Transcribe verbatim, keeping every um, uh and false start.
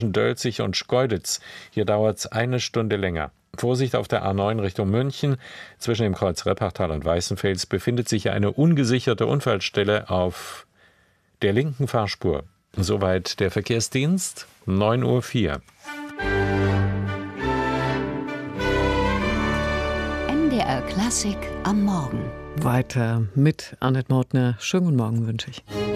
Dölzig und Schkeuditz. Hier dauert es eine Stunde länger. Vorsicht auf der A neun Richtung München. Zwischen dem Kreuz Reppachtal und Weißenfels befindet sich eine ungesicherte Unfallstelle auf der linken Fahrspur. Soweit der Verkehrsdienst, neun Uhr vier. M D R Klassik am Morgen. Weiter mit Annette Mautner. Schönen guten Morgen wünsche ich.